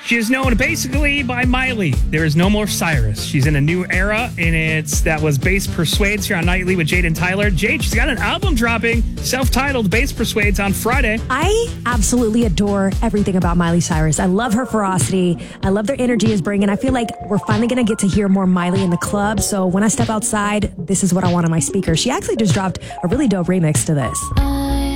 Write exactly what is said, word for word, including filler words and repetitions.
She is known basically by Miley. There is no more Cyrus. She's in a new era, and it's that was Bass Persuades here on Nightly with Jade and Tyler. Jade, she's got an album dropping, self-titled Bass Persuades on Friday. I absolutely adore everything about Miley Cyrus. I love her ferocity. I love their energy is bringing. I feel like we're finally going to get to hear more Miley in the club. So when I step outside, this is what I want on my speaker. She actually just dropped a really dope remix to this.